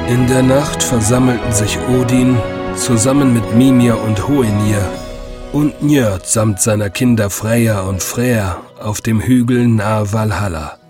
In der Nacht versammelten sich Odin zusammen mit Mimir und Hoenir und Njörd samt seiner Kinder Freyja und Freyr auf dem Hügel nahe Valhalla.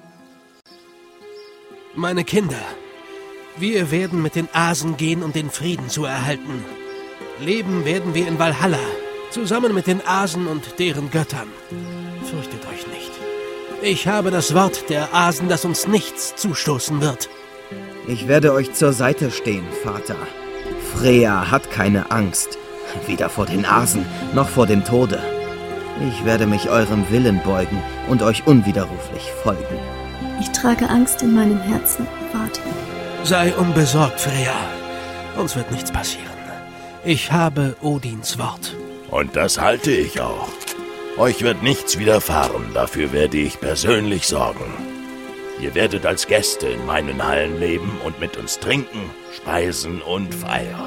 Meine Kinder, wir werden mit den Asen gehen, um den Frieden zu erhalten. Leben werden wir in Valhalla, zusammen mit den Asen und deren Göttern. Fürchtet euch nicht. Ich habe das Wort der Asen, dass uns nichts zustoßen wird. Ich werde euch zur Seite stehen, Vater. Freya hat keine Angst, weder vor den Asen noch vor dem Tode. Ich werde mich eurem Willen beugen und euch unwiderruflich folgen. Ich trage Angst in meinem Herzen, Vater. Sei unbesorgt, Freya. Uns wird nichts passieren. Ich habe Odins Wort. Und das halte ich auch. Euch wird nichts widerfahren, dafür werde ich persönlich sorgen. Ihr werdet als Gäste in meinen Hallen leben und mit uns trinken, speisen und feiern.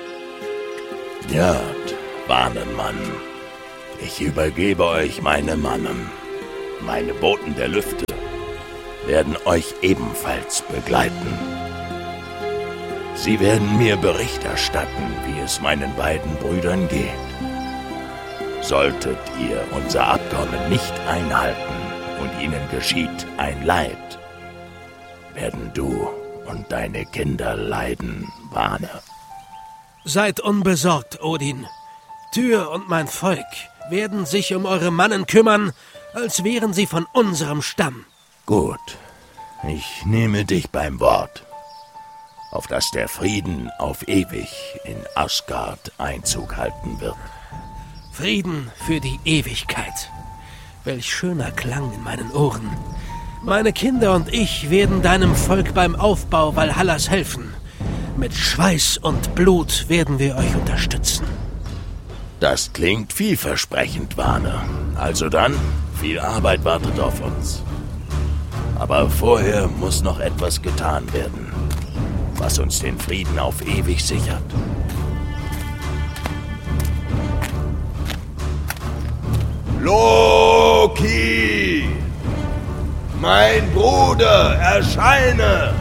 Njörd, Bahnenmann, ich übergebe euch meine Mannen. Meine Boten der Lüfte werden euch ebenfalls begleiten. Sie werden mir Bericht erstatten, wie es meinen beiden Brüdern geht. Solltet ihr unser Abkommen nicht einhalten und ihnen geschieht ein Leid, werden du und deine Kinder leiden, Bane. Seid unbesorgt, Odin. Tyr und mein Volk werden sich um eure Mannen kümmern, als wären sie von unserem Stamm. Gut, ich nehme dich beim Wort, auf dass der Frieden auf ewig in Asgard Einzug halten wird. Frieden für die Ewigkeit. Welch schöner Klang in meinen Ohren. Meine Kinder und ich werden deinem Volk beim Aufbau Valhallas helfen. Mit Schweiß und Blut werden wir euch unterstützen. Das klingt vielversprechend, Bane. Also dann, viel Arbeit wartet auf uns. Aber vorher muss noch etwas getan werden, was uns den Frieden auf ewig sichert. Loki! Mein Bruder, erscheine!